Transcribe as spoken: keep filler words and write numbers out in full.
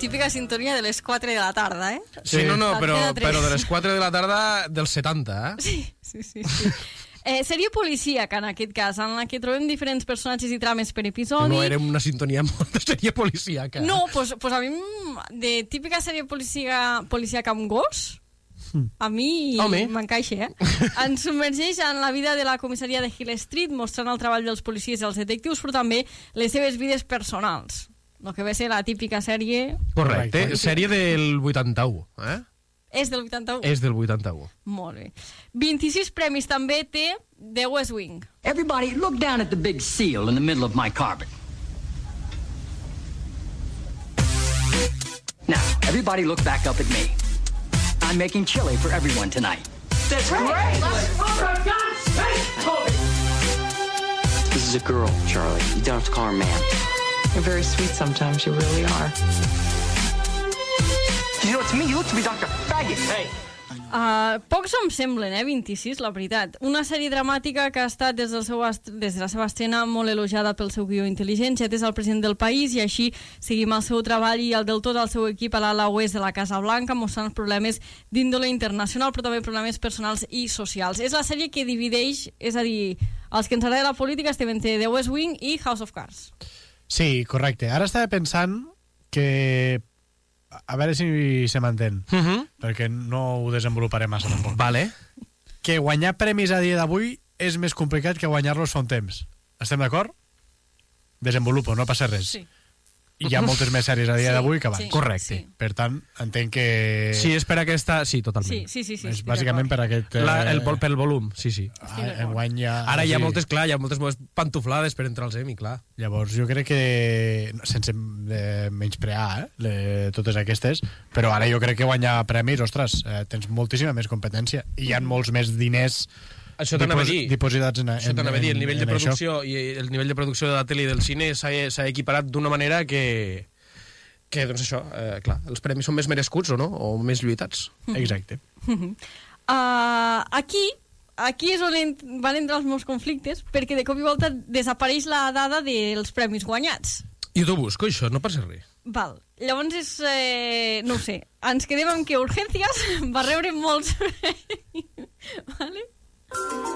típica sintonia de les quatre de la tarda, eh? Sí, no, no, però, Antena tres. però de les quatre de la tarda dels setanta, eh? Sí, sí, sí. sí. Eh, sèrie policíaca, en aquest cas, en la que trobem diferents personatges i trames per episodi. No era una sintonia molt de sèrie policíaca. No, doncs pues, pues a mi, de típica sèrie policíaca, policíaca amb gos, a mi m'encaixa, eh? Ens submergeix en la vida de la comissaria de Hill Street, mostrant el treball dels policies i els detectius, però també les seves vides personals. El que ve a ser la típica sèrie... Correcte, sèrie del vuitanta-u, eh? És del vuitanta-u? És del vuitanta-u. Molt bé. vint-i-sis premis també té The West Wing. Everybody, look down at the big seal in the middle of my carpet. Now, everybody look back up at me. I'm making chili for everyone tonight. That's great! Let's go, for God's sake, Toby! This is a girl, Charlie. You don't have to call her ma'am. You're very sweet sometimes, you really are. You know, to me, you look to be Doctor Faggot. Hey. Uh, pocs em semblen, eh, vint-i-sis, la veritat. Una sèrie dramàtica que ha estat des, del seu des de la seva estrena molt elogiada pel seu guió intel·ligent, ja és el president del país i així seguim el seu treball i el del tot del seu equip a l'ala oest de la Casa Blanca, mostrant problemes d'índole internacional, però també problemes personals i socials. És la sèrie que divideix, és a dir, els que ens agrada la política estem entre The West Wing i House of Cards. Sí, correcte. Ara estava pensant que... A veure si se m'entén, Uh -huh. perquè no ho desenvoluparé massa tampoc. Vale. Que guanyar premis a dia d'avui és més complicat que guanyar-los fa un temps. Estem d'acord? Desenvolupo, no passa res. Sí. Hi ha moltes més sèries a dia Sí, d'avui que abans. sí, Correcte. sí. Per tant, entenc que... Sí, és per aquesta... Sí, Sí, totalment. sí, sí. sí és estic bàsicament per d'acord. aquest... La, el, vol- pel volum, sí, sí. Ah, enguany ja... Ara hi ha sí. moltes, clar, hi ha moltes més pantuflades per entrar al semi, clar. Llavors, jo crec que, sense eh, menysprear eh, le, totes aquestes, però ara jo crec que guanyar premis, ostres, eh, tens moltíssima més competència i hi ha molts més diners Això t'anava a dir. dipositats en, en, Això t'anava a dir, el nivell de en això. producció i el nivell de producció de la tele i del cine s'ha s'ha equiparat d'una manera que, que doncs això, eh, clar, els premis són més merescuts o no? O més lluitats. Exacte. Uh, aquí aquí és on ent van entrar els meus conflictes, perquè de cop i volta desapareix la dada dels premis guanyats. I t'ho busco, això, no passa res. Val. Llavors és... Eh, no ho sé. Ens quedem amb que Urgències va rebre molts premis. Vale?